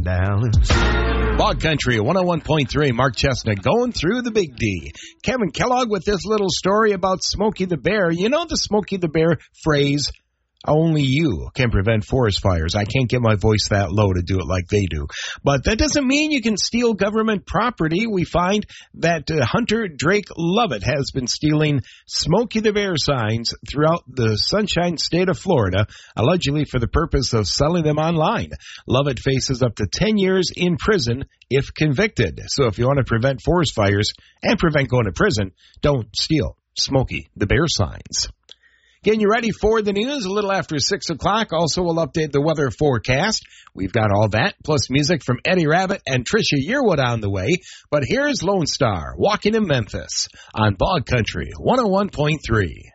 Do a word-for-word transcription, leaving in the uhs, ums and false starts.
Dallas. Bog Country, one oh one point three, Mark Chestnut going through the Big D. Kevin Kellogg with this little story about Smokey the Bear. You know the Smokey the Bear phrase, only you can prevent forest fires. I can't get my voice that low to do it like they do. But that doesn't mean you can steal government property. We find that uh, Hunter Drake Lovett has been stealing Smokey the Bear signs throughout the Sunshine State of Florida, allegedly for the purpose of selling them online. Lovett faces up to ten years in prison if convicted. So if you want to prevent forest fires and prevent going to prison, don't steal Smokey the Bear signs. Getting you ready for the news a little after six o'clock. Also, we'll update the weather forecast. We've got all that, plus music from Eddie Rabbitt and Trisha Yearwood on the way. But here's Lone Star, Walking in Memphis on Bog Country, one oh one point three.